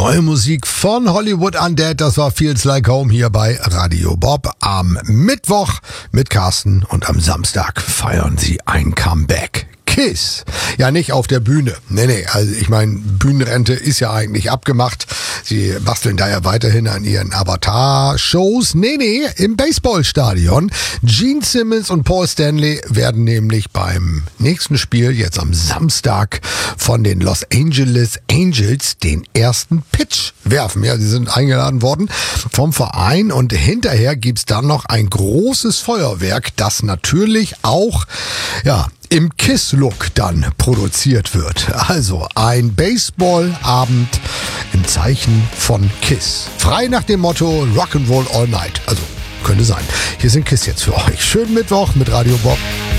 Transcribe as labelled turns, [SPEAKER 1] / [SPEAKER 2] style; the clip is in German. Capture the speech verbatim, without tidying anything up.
[SPEAKER 1] Neue Musik von Hollywood Undead, das war Feels Like Home hier bei Radio Bob am Mittwoch mit Carsten und am Samstag feiern sie ein Comeback. Kiss. Ja, nicht auf der Bühne. Nee, nee, also ich meine, Bühnenrente ist ja eigentlich abgemacht. Sie basteln da ja weiterhin an ihren Avatar-Shows. Nee, nee, im Baseballstadion. Gene Simmons und Paul Stanley werden nämlich beim nächsten Spiel, jetzt am Samstag, von den Los Angeles Angels den ersten Pitch werfen. Ja, sie sind eingeladen worden vom Verein und hinterher gibt's dann noch ein großes Feuerwerk, das natürlich auch, ja, im Kiss-Look dann produziert wird. Also ein Baseballabend im Zeichen von Kiss. Frei nach dem Motto Rock'n'Roll All Night. Also könnte sein. Hier sind Kiss jetzt für euch. Schönen Mittwoch mit Radio Bob.